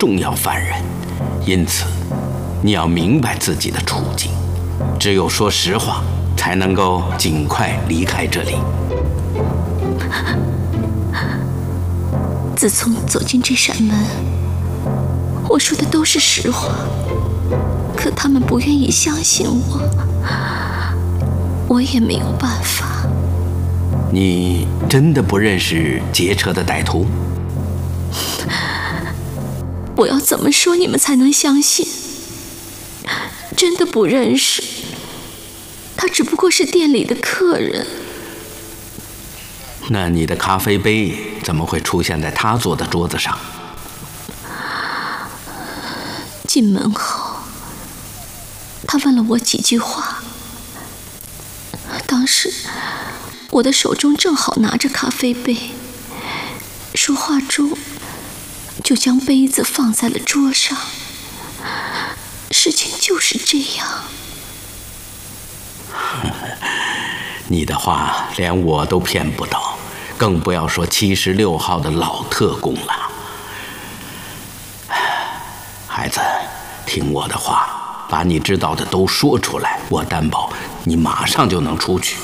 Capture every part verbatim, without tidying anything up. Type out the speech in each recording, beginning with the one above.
重要犯人，因此你要明白自己的处境，只有说实话，才能够尽快离开这里。 自从走进这扇门，我说的都是实话，可他们不愿意相信我，我也没有办法。 你真的不认识劫车的歹徒？ 我要怎么说你们才能相信？真的不认识，他只不过是店里的客人。 那你的咖啡杯怎么会出现在他坐的桌子上？ 进门后，他问了我几句话，当时我的手中正好拿着咖啡杯，说话中就将杯子放在了桌上。事情就是这样。 你的话连我都骗不到，更不要说七十六号的老特工了。孩子，听我的话，把你知道的都说出来，我担保你马上就能出去。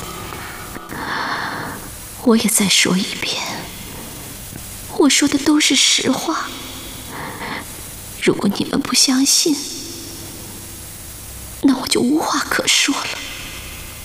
我也再说一遍，我说的都是实话。如果你们不相信，那我就无话可说了。